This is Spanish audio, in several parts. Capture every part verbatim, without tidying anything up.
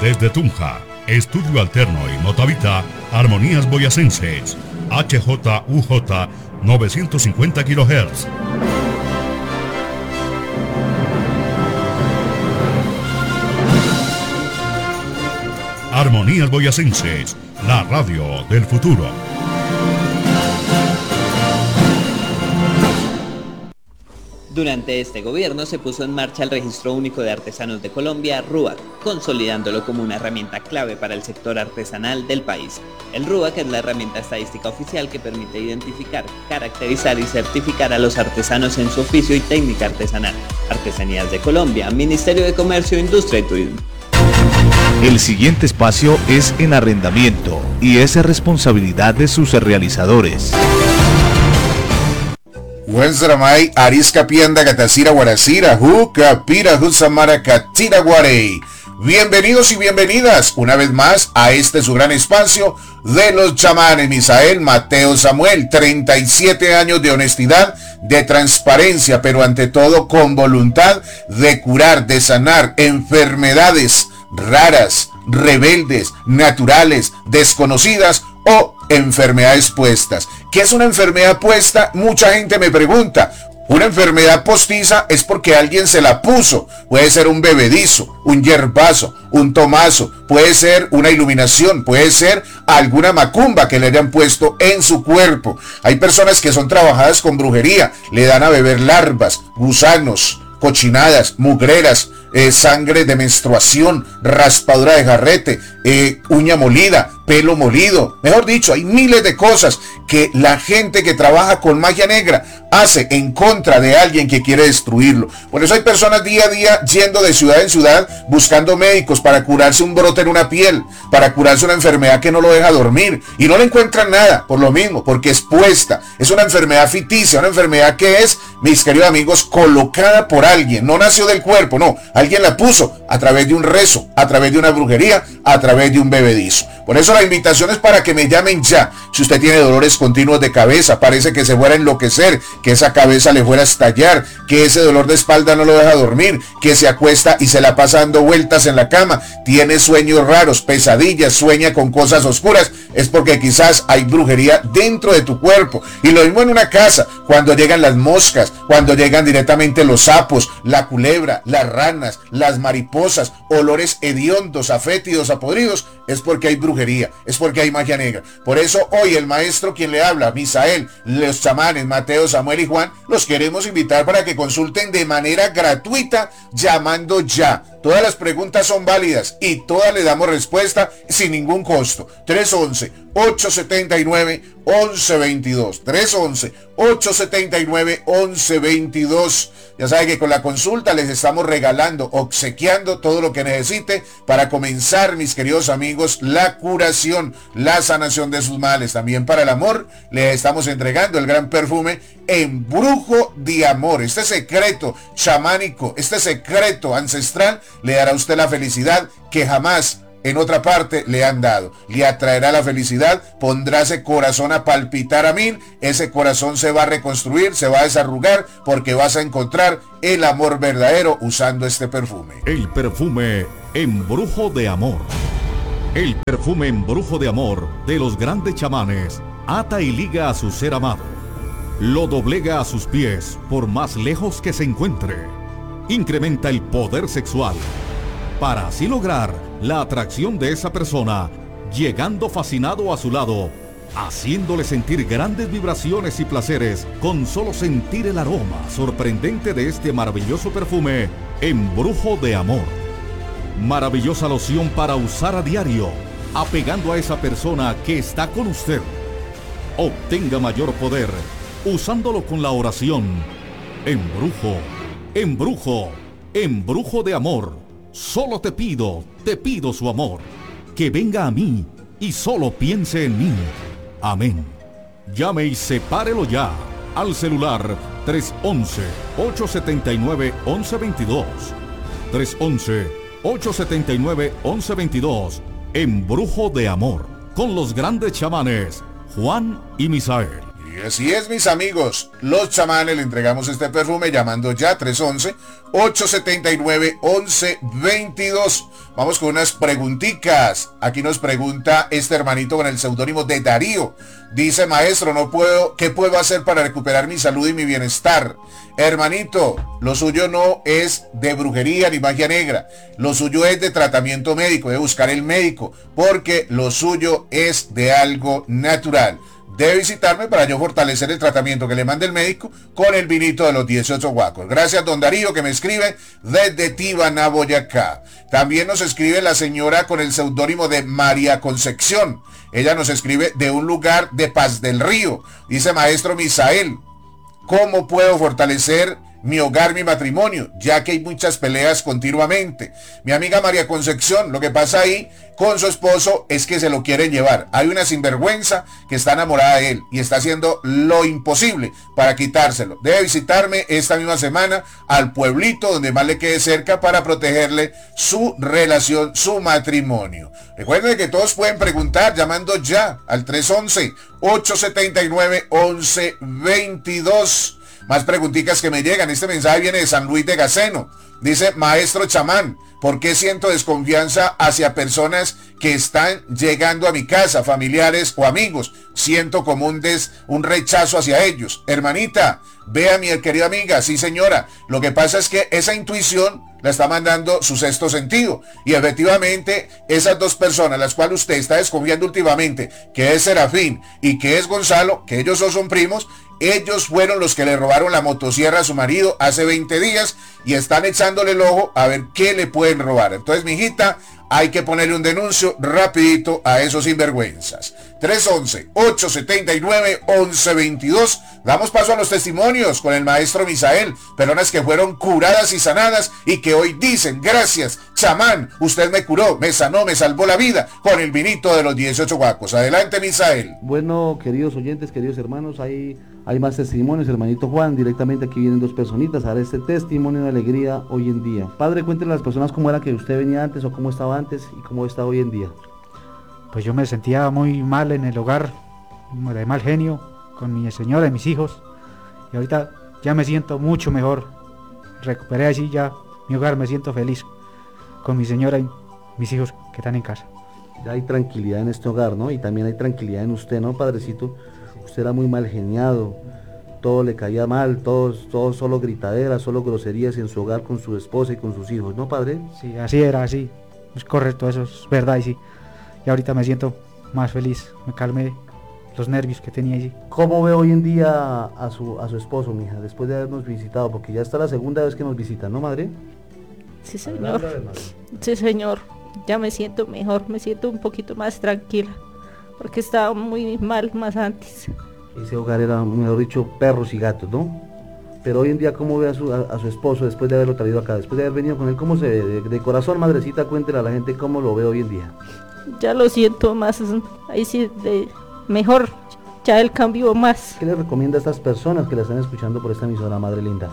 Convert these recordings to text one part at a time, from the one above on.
Desde Tunja, Estudio Alterno y Motavita, Armonías Boyacenses, H J U J novecientos cincuenta kilohertz. Armonías Boyacenses, la radio del futuro. Durante este gobierno se puso en marcha el Registro Único de Artesanos de Colombia, RUAC, consolidándolo como una herramienta clave para el sector artesanal del país. El RUAC es la herramienta estadística oficial que permite identificar, caracterizar y certificar a los artesanos en su oficio y técnica artesanal. Artesanías de Colombia, Ministerio de Comercio, Industria y Turismo. El siguiente espacio es en arrendamiento y es responsabilidad de sus realizadores. Huenzramay, Arisca Pianda, Gatacira, Guaracira, Jucapira, Jusamara, Catira, Guarey. Bienvenidos y bienvenidas una vez más a este su gran espacio de los chamanes. Misael Mateo Samuel, treinta y siete años de honestidad, de transparencia, pero ante todo con voluntad de curar, de sanar enfermedades raras, rebeldes, naturales, desconocidas o enfermedades puestas. ¿Qué es una enfermedad puesta? Mucha gente me pregunta. Una enfermedad postiza es porque alguien se la puso. Puede ser un bebedizo, un hierbazo, un tomazo, puede ser una iluminación, puede ser alguna macumba que le hayan puesto en su cuerpo. Hay personas que son trabajadas con brujería, le dan a beber larvas, gusanos, cochinadas, mugreras, eh, sangre de menstruación, raspadura de jarrete, eh, uña molida, pelo molido. Mejor dicho, hay miles de cosas que la gente que trabaja con magia negra hace en contra de alguien que quiere destruirlo. Por eso hay personas día a día yendo de ciudad en ciudad buscando médicos para curarse un brote en una piel, para curarse una enfermedad que no lo deja dormir, y no le encuentran nada por lo mismo, porque es puesta. Es una enfermedad ficticia, una enfermedad que es, mis queridos amigos, colocada por alguien. No nació del cuerpo, no. Alguien la puso a través de un rezo, a través de una brujería, a través de un bebedizo. Por eso la invitación es para que me llamen ya. Si usted tiene dolores continuos de cabeza, parece que se fuera a enloquecer, que esa cabeza le fuera a estallar, que ese dolor de espalda no lo deja dormir, que se acuesta y se la pasa dando vueltas en la cama, tiene sueños raros, pesadillas, sueña con cosas oscuras, es porque quizás hay brujería dentro de tu cuerpo. Y lo mismo en una casa, cuando llegan las moscas, cuando llegan directamente los sapos, la culebra, las ranas, las mariposas, olores hediondos, afétidos, apodridos, es porque hay brujería, es porque hay magia negra. Por eso hoy el maestro quien le habla, Misael, los chamanes Mateo, Samuel y Juan, los queremos invitar para que consulten de manera gratuita llamando ya. Todas las preguntas son válidas y todas le damos respuesta sin ningún costo. tres once, ocho setenta y nueve, once veintidós. tres once, ocho setenta y nueve, once veintidós. Ya saben que con la consulta les estamos regalando, obsequiando todo lo que necesite para comenzar, mis queridos amigos, la curación, la sanación de sus males. También para el amor les estamos entregando el gran perfume Embrujo de Amor. Este secreto chamánico, este secreto ancestral le dará a usted la felicidad que jamás en otra parte le han dado. Le atraerá la felicidad, pondrá ese corazón a palpitar a mil, ese corazón se va a reconstruir, se va a desarrugar, porque vas a encontrar el amor verdadero usando este perfume. El perfume Embrujo de Amor. El perfume Embrujo de Amor de los grandes chamanes ata y liga a su ser amado. Lo doblega a sus pies por más lejos que se encuentre. Incrementa el poder sexual para así lograr la atracción de esa persona, llegando fascinado a su lado, haciéndole sentir grandes vibraciones y placeres con solo sentir el aroma sorprendente de este maravilloso perfume Embrujo de Amor. Maravillosa loción para usar a diario, apegando a esa persona que está con usted. Obtenga mayor poder usándolo con la oración. Embrujo, embrujo, embrujo de amor. Solo te pido, te pido su amor, que venga a mí y solo piense en mí. Amén. Llame y sepárelo ya al celular tres once, ocho setenta y nueve, once veintidós. tres once, ocho setenta y nueve, once veintidós. Embrujo de Amor, con los grandes chamanes Juan y Misael. Y así es, mis amigos, los chamanes le entregamos este perfume llamando ya tres once, ocho setenta y nueve, once veintidós. Vamos con unas preguntitas. Aquí nos pregunta este hermanito con el seudónimo de Darío. Dice, maestro, no puedo, ¿qué puedo hacer para recuperar mi salud y mi bienestar? Hermanito, lo suyo no es de brujería ni magia negra. Lo suyo es de tratamiento médico, de buscar el médico, porque lo suyo es de algo natural. Debe visitarme para yo fortalecer el tratamiento que le mande el médico con el vinito de los dieciocho guacos. Gracias, don Darío, que me escribe desde Tibaná, Boyacá. También nos escribe la señora con el seudónimo de María Concepción. Ella nos escribe de un lugar de Paz del Río. Dice, maestro Misael, ¿cómo puedo fortalecer mi hogar, mi matrimonio, ya que hay muchas peleas continuamente? Mi amiga María Concepción, lo que pasa ahí con su esposo es que se lo quieren llevar. Hay una sinvergüenza que está enamorada de él y está haciendo lo imposible para quitárselo. Debe visitarme esta misma semana al pueblito donde más le quede cerca para protegerle su relación, su matrimonio. Recuerden que todos pueden preguntar llamando ya al tres once, ocho setenta y nueve, once veintidós. Más preguntitas que me llegan. Este mensaje viene de San Luis de Gaceno. Dice, maestro chamán, ¿por qué siento desconfianza hacia personas que están llegando a mi casa, familiares o amigos? Siento como un, des, un rechazo hacia ellos. Hermanita, vea, mi querida amiga, sí señora, lo que pasa es que esa intuición la está mandando su sexto sentido. Y efectivamente, esas dos personas, las cuales usted está desconfiando últimamente, que es Serafín y que es Gonzalo, que ellos dos son primos, ellos fueron los que le robaron la motosierra a su marido hace veinte días y están echándole el ojo a ver qué le pueden robar. Entonces, mijita, hay que ponerle un denuncio rapidito a esos sinvergüenzas. tres once, ocho setenta y nueve, once veintidós. Damos paso a los testimonios con el maestro Misael. Personas que fueron curadas y sanadas y que hoy dicen, gracias, chamán, usted me curó, me sanó, me salvó la vida con el vinito de los dieciocho guacos. Adelante, Misael. Bueno, queridos oyentes, queridos hermanos, hay, hay más testimonios. Hermanito Juan, directamente aquí vienen dos personitas a dar este testimonio de alegría hoy en día. Padre, cuéntenle a las personas cómo era que usted venía antes o cómo estaba antes y cómo está hoy en día. Pues yo me sentía muy mal en el hogar, de mal genio, con mi señora y mis hijos, y ahorita ya me siento mucho mejor. Recuperé así ya mi hogar, me siento feliz con mi señora y mis hijos que están en casa. Ya hay tranquilidad en este hogar, ¿no? Y también hay tranquilidad en usted, ¿no, padrecito? Usted era muy mal geniado, todo le caía mal, todo, todo solo gritaderas, solo groserías en su hogar con su esposa y con sus hijos, ¿no, padre? Sí, así era, así, es correcto, eso es verdad, y sí. Y ahorita me siento más feliz, me calmé los nervios que tenía allí. ¿Cómo ve hoy en día a su, a su esposo, mija, después de habernos visitado? Porque ya está la segunda vez que nos visitan, ¿no, madre? Sí, señor. Sí, señor. Ya me siento mejor, me siento un poquito más tranquila, porque estaba muy mal más antes. Ese hogar era, mejor dicho, perros y gatos, ¿no? Pero hoy en día, ¿cómo ve a su, a, a su esposo después de haberlo traído acá? Después de haber venido con él, ¿cómo se ve? De, de corazón, madrecita, cuéntele a la gente cómo lo ve hoy en día. Ya lo siento más, ahí sí, de, mejor, ya él cambió más. ¿Qué le recomienda a estas personas que la están escuchando por esta emisora, madre linda?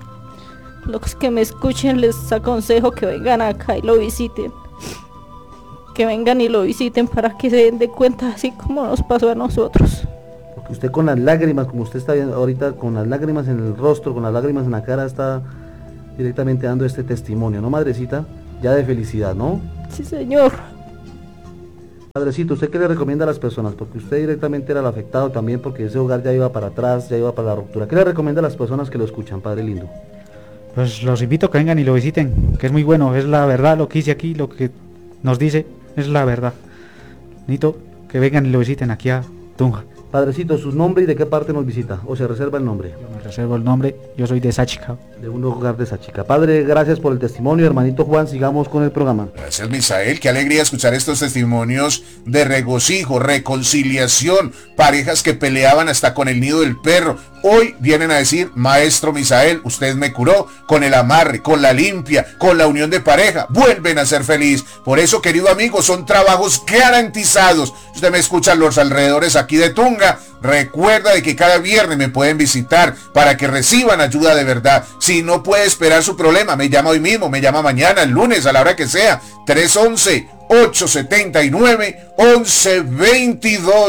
Los que me escuchen les aconsejo que vengan acá y lo visiten. Que vengan y lo visiten para que se den de cuenta, así como nos pasó a nosotros. Porque usted con las lágrimas, como usted está viendo ahorita, con las lágrimas en el rostro, con las lágrimas en la cara, está directamente dando este testimonio, ¿no, madrecita? Ya de felicidad, ¿no? Sí, señor. Padrecito, ¿usted qué le recomienda a las personas? Porque usted directamente era el afectado también, porque ese hogar ya iba para atrás, ya iba para la ruptura. ¿Qué le recomienda a las personas que lo escuchan, padre lindo? Pues los invito a que vengan y lo visiten, que es muy bueno, es la verdad lo que hice aquí, lo que nos dice es la verdad. Necesito que vengan y lo visiten aquí a Tunja. Padrecito, ¿su nombre y de qué parte nos visita? ¿O se reserva el nombre? Yo me reservo el nombre, yo soy de Sáchica. De un hogar de Sáchica. Padre, gracias por el testimonio. Hermanito Juan, sigamos con el programa. Gracias, Misael. Qué alegría escuchar estos testimonios de regocijo, reconciliación, parejas que peleaban hasta con el nido del perro. Hoy vienen a decir, maestro Misael, usted me curó con el amarre, con la limpia, con la unión de pareja. Vuelven a ser feliz. Por eso, querido amigo, son trabajos garantizados. Usted me escucha en los alrededores aquí de Tunga. Recuerda de que cada viernes me pueden visitar para que reciban ayuda de verdad. Si no puede esperar su problema, me llama hoy mismo, me llama mañana, el lunes, a la hora que sea. tres once, ocho setenta y nueve, once veintidós.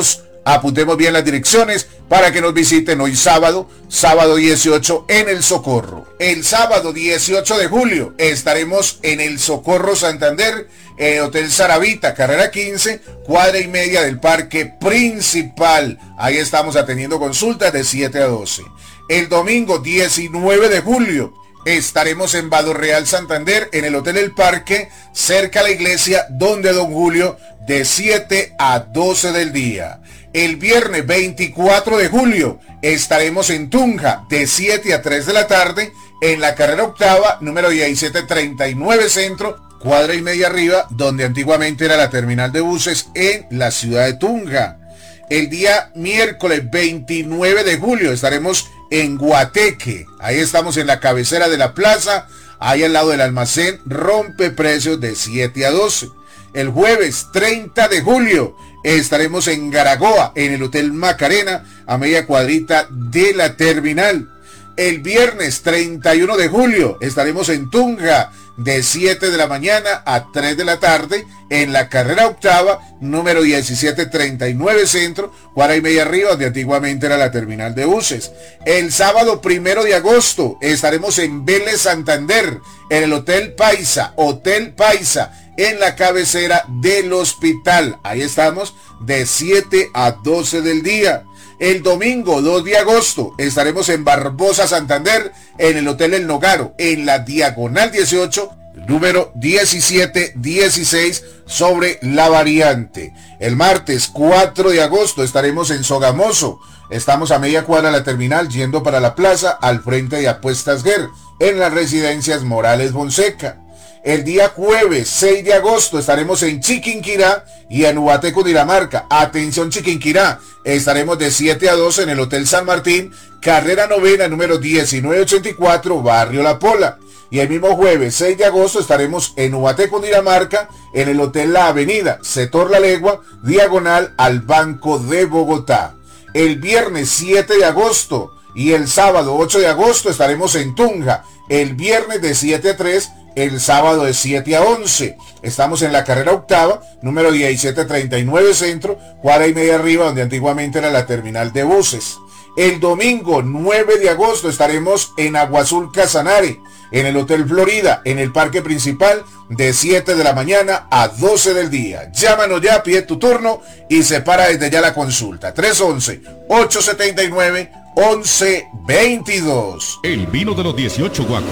Apuntemos bien las direcciones para que nos visiten hoy sábado, sábado dieciocho en El Socorro. El sábado dieciocho de julio estaremos en El Socorro Santander, en el Hotel Saravita, carrera quince, cuadra y media del Parque Principal. Ahí estamos atendiendo consultas de siete a doce. El domingo diecinueve de julio estaremos en Vado Real Santander, en el Hotel El Parque, cerca a la iglesia Donde Don Julio, de siete a doce del día. El viernes veinticuatro de julio estaremos en Tunja, de siete a tres de la tarde, en la carrera octava, número diecisiete treinta y nueve Centro, cuadra y media arriba, donde antiguamente era la terminal de buses en la ciudad de Tunja. El día miércoles veintinueve de julio estaremos en Guateque. Ahí estamos en la cabecera de la plaza, ahí al lado del almacén Rompe Precios, de siete a doce. El jueves treinta de julio estaremos en Garagoa, en el Hotel Macarena, a media cuadrita de la terminal. El viernes treinta y uno de julio estaremos en Tunja, de siete de la mañana a tres de la tarde, en la carrera octava, número diecisiete treinta y nueve Centro, cuadra y media arriba, donde antiguamente era la terminal de buses. El sábado primero de agosto estaremos en Vélez, Santander, en el Hotel Paisa, Hotel Paisa, en la cabecera del hospital. Ahí estamos de siete a doce del día. El domingo dos de agosto estaremos en Barbosa, Santander, en el Hotel El Nogaro, en la diagonal dieciocho, número diecisiete dieciséis, sobre la variante. El martes cuatro de agosto estaremos en Sogamoso. Estamos a media cuadra de la terminal, yendo para la plaza, al frente de Apuestas Guer, en las residencias Morales Fonseca. El día jueves seis de agosto estaremos en Chiquinquirá y en Ubaté, Cundinamarca. Atención Chiquinquirá, estaremos de siete a doce en el Hotel San Martín, carrera novena, número diecinueve ochenta y cuatro, Barrio La Pola. Y el mismo jueves seis de agosto estaremos en Ubaté, Cundinamarca, en el Hotel La Avenida, sector La Legua, diagonal al Banco de Bogotá. El viernes siete de agosto y el sábado ocho de agosto estaremos en Tunja. El viernes de siete a tres, el sábado de siete a once. Estamos en la carrera octava, número diecisiete treinta y nueve Centro, cuadra y media arriba, donde antiguamente era la terminal de buses. El domingo nueve de agosto estaremos en Agua Azul Casanare, en el Hotel Florida, en el Parque Principal, de siete de la mañana a doce del día. Llámanos ya, pide tu turno y separa desde ya la consulta. tres once, ocho setenta y nueve, once veintidós. El vino de los dieciocho guacos.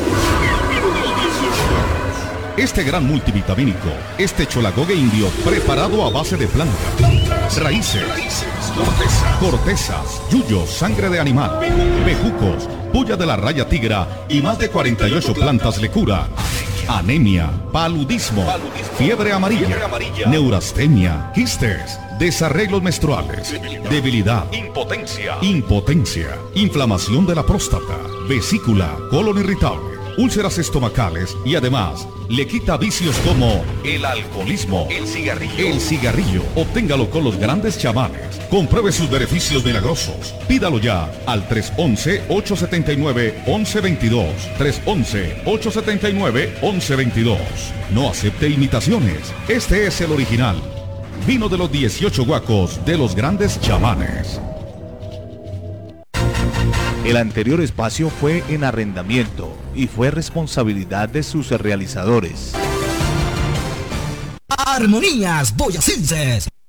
Este gran multivitamínico, este cholagogue indio preparado a base de plantas, raíces, cortezas, yuyos, sangre de animal, bejucos, puya de la raya tigra y más de cuarenta y ocho plantas le cura. Anemia, paludismo, fiebre amarilla, neurastenia, quistes, desarreglos menstruales, debilidad, impotencia, impotencia, inflamación de la próstata, vesícula, colon irritable, úlceras estomacales y además le quita vicios como el alcoholismo, el cigarrillo. El cigarrillo, obténgalo con los grandes chamanes. Compruebe sus beneficios milagrosos. Pídalo ya al tres once, ocho setenta y nueve, once veintidós. tres once, ocho setenta y nueve, once veintidós. No acepte imitaciones. Este es el original. Vino de los dieciocho guacos de los grandes chamanes. El anterior espacio fue en arrendamiento y fue responsabilidad de sus realizadores. Armonías Boyacenses.